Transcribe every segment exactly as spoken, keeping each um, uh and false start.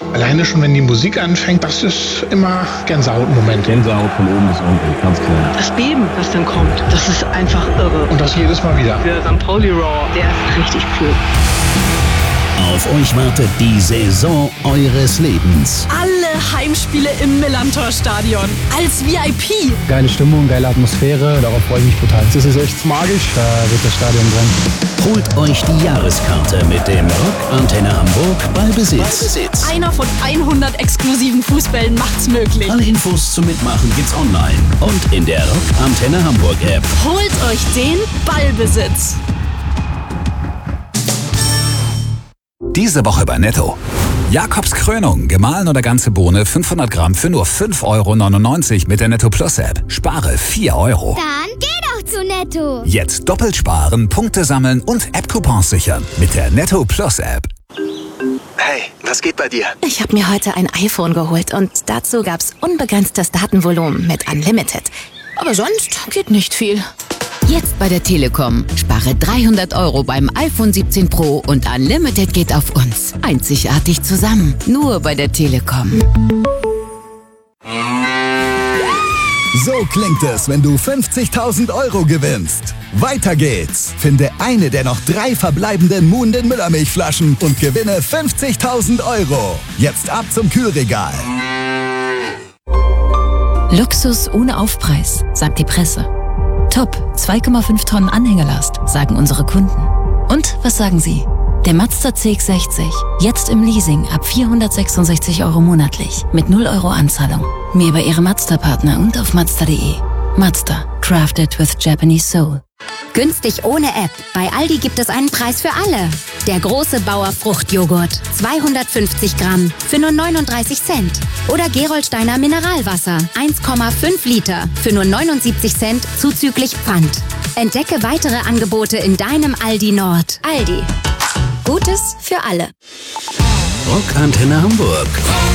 Alleine schon, wenn die Musik anfängt, das ist immer Gänsehaut-Moment. Gänsehaut von oben bis unten, ganz klar. Das Beben, was dann kommt, das ist einfach irre. Und das jedes Mal wieder. Der Sankt Pauli Roar, der ist richtig cool. Auf euch wartet die Saison eures Lebens. Alle Heimspiele im Millerntor-Stadion. Als V I P. Geile Stimmung, geile Atmosphäre, darauf freue ich mich brutal. Das ist echt magisch, da wird das Stadion brennen. Holt euch die Jahreskarte mit dem Rock Antenne Hamburg Ballbesitz. Ballbesitz. Einer von hundert exklusiven Fußbällen macht's möglich. Alle Infos zum Mitmachen gibt's online und in der Rock Antenne Hamburg App. Holt euch den Ballbesitz. Diese Woche bei Netto. Jakobs Krönung, gemahlen oder ganze Bohne, fünfhundert Gramm für nur fünf Euro neunundneunzig mit der Netto Plus App. Spare vier Euro. Dann geh doch zu Netto. Jetzt doppelt sparen, Punkte sammeln und App-Coupons sichern mit der Netto Plus App. Hey, was geht bei dir? Ich habe mir heute ein iPhone geholt und dazu gab's unbegrenztes Datenvolumen mit Unlimited. Aber sonst geht nicht viel. Jetzt bei der Telekom. Spare dreihundert Euro beim iPhone siebzehn Pro und Unlimited geht auf uns. Einzigartig zusammen. Nur bei der Telekom. So klingt es, wenn du fünfzigtausend Euro gewinnst. Weiter geht's. Finde eine der noch drei verbleibenden Muhnden Müllermilchflaschen und gewinne fünfzigtausend Euro. Jetzt ab zum Kühlregal. Luxus ohne Aufpreis, sagt die Presse. Top, zwei Komma fünf Tonnen Anhängerlast, sagen unsere Kunden. Und was sagen Sie? Der Mazda C X sechzig, jetzt im Leasing ab vierhundertsechsundsechzig Euro monatlich, mit null Euro Anzahlung. Mehr bei Ihrem Mazda-Partner und auf mazda punkt de. Mazda, crafted with Japanese soul. Günstig ohne App. Bei Aldi gibt es einen Preis für alle. Der große Bauer Fruchtjoghurt. zweihundertfünfzig Gramm für nur neununddreißig Cent. Oder Gerolsteiner Mineralwasser. eins Komma fünf Liter für nur neunundsiebzig Cent zuzüglich Pfand. Entdecke weitere Angebote in deinem Aldi Nord. Aldi. Gutes für alle. Rock Antenne Hamburg.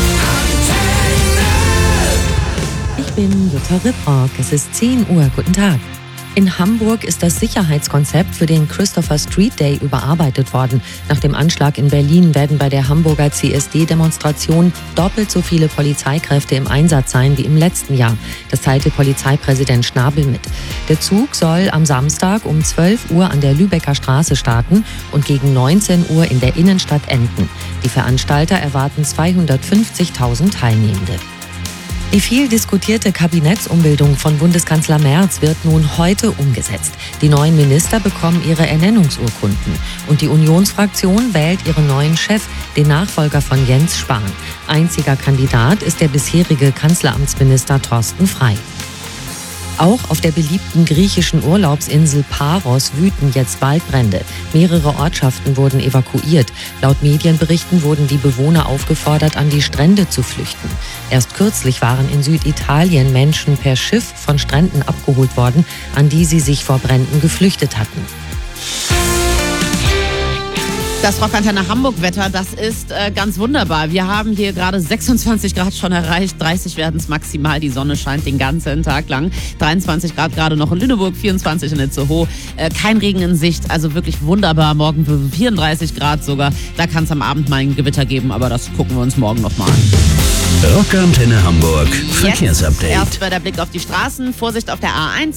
Ich bin Jutta Ripprock. Es ist zehn Uhr. Guten Tag. In Hamburg ist das Sicherheitskonzept für den Christopher Street Day überarbeitet worden. Nach dem Anschlag in Berlin werden bei der Hamburger C S D-Demonstration doppelt so viele Polizeikräfte im Einsatz sein wie im letzten Jahr. Das teilte Polizeipräsident Schnabel mit. Der Zug soll am Samstag um zwölf Uhr an der Lübecker Straße starten und gegen neunzehn Uhr in der Innenstadt enden. Die Veranstalter erwarten zweihundertfünfzigtausend Teilnehmende. Die viel diskutierte Kabinettsumbildung von Bundeskanzler Merz wird nun heute umgesetzt. Die neuen Minister bekommen ihre Ernennungsurkunden. Und die Unionsfraktion wählt ihren neuen Chef, den Nachfolger von Jens Spahn. Einziger Kandidat ist der bisherige Kanzleramtsminister Thorsten Frey. Auch auf der beliebten griechischen Urlaubsinsel Paros wüten jetzt Waldbrände. Mehrere Ortschaften wurden evakuiert. Laut Medienberichten wurden die Bewohner aufgefordert, an die Strände zu flüchten. Erst kürzlich waren in Süditalien Menschen per Schiff von Stränden abgeholt worden, an die sie sich vor Bränden geflüchtet hatten. Das Rock Antenne Hamburg-Wetter, das ist äh, ganz wunderbar. Wir haben hier gerade sechsundzwanzig Grad schon erreicht, dreißig werden es maximal. Die Sonne scheint den ganzen Tag lang. dreiundzwanzig Grad gerade noch in Lüneburg, vierundzwanzig in Itzehoe. Äh, kein Regen in Sicht, also wirklich wunderbar. Morgen für vierunddreißig Grad sogar. Da kann es am Abend mal ein Gewitter geben, aber das gucken wir uns morgen nochmal an. Rock Antenne Hamburg, Verkehrsupdate. Jetzt erst bei der Blick auf die Straßen. Vorsicht auf der A eins.